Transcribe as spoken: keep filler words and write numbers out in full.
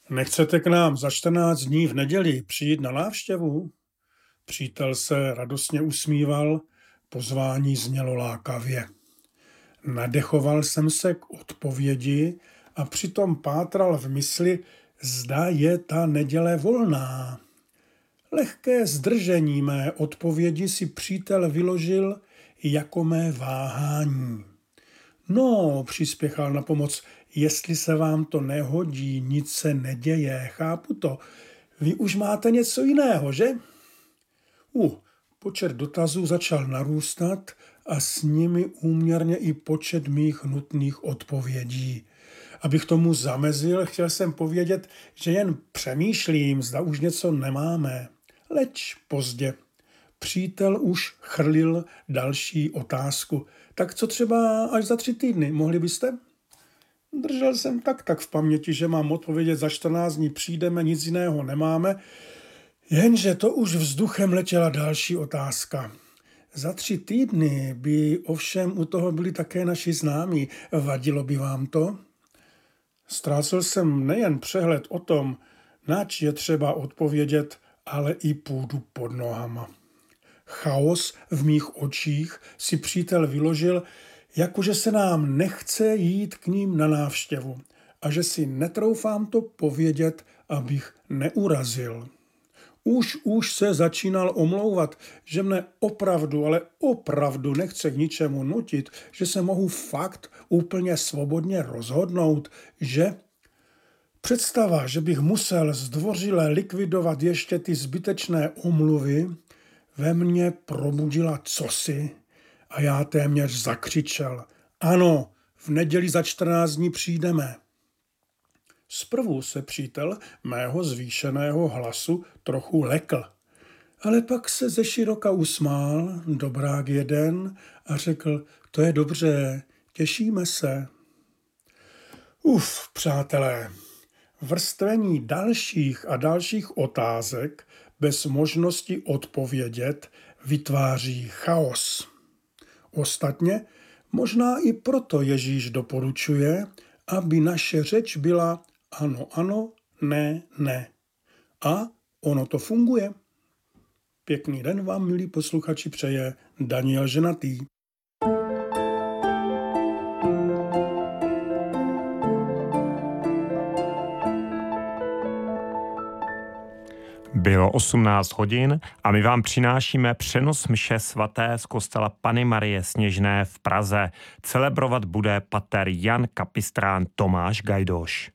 Nechcete k nám za čtrnáct dní v neděli přijít na návštěvu? Přítel se radostně usmíval, pozvání znělo lákavě. Nadechoval jsem se k odpovědi a přitom pátral v mysli, zda je ta neděle volná. Lehké zdržení mé odpovědi si přítel vyložil jako mé váhání. No, přispěchal na pomoc, jestli se vám to nehodí, nic se neděje, chápu to. Vy už máte něco jiného, že? Uh, počet dotazů začal narůstat a s nimi úměrně i počet mých nutných odpovědí. Abych tomu zamezil, chtěl jsem povědět, že jen přemýšlím, zda už něco nemáme. Leč pozdě. Přítel už chrlil další otázku. Tak co třeba až za tři týdny, mohli byste? Držel jsem tak tak v paměti, že mám odpovědět za čtrnáct dní přijdeme, nic jiného nemáme, jenže to už vzduchem letěla další otázka. Za tři týdny by ovšem u toho byli také naši známí. Vadilo by vám to? Ztrácel jsem nejen přehled o tom, nač je třeba odpovědět, ale i půdu pod nohama. Chaos v mých očích si přítel vyložil, jakože se nám nechce jít k ním na návštěvu a že si netroufám to povědět, abych neurazil. Už, už se začínal omlouvat, že mne opravdu, ale opravdu nechce k ničemu nutit, že se mohu fakt úplně svobodně rozhodnout, že představa, že bych musel zdvořile likvidovat ještě ty zbytečné omluvy, ve mně probudila cosi a já téměř zakřičel. Ano, v neděli za čtrnáct dní přijdeme. Zprvu se přítel mého zvýšeného hlasu trochu lekl, ale pak se ze široka usmál, dobrák jeden, a řekl, to je dobře, těšíme se. Uf, přátelé, vrstvení dalších a dalších otázek bez možnosti odpovědět vytváří chaos. Ostatně možná i proto Ježíš doporučuje, aby naše řeč byla ano, ano, ne, ne. A ono to funguje. Pěkný den vám, milí posluchači, přeje Daniel Ženatý. Bylo osmnáct hodin a my vám přinášíme přenos mše svaté z kostela Panny Marie Sněžné v Praze. Celebrovat bude pater Jan Kapistrán Tomáš Gajdoš.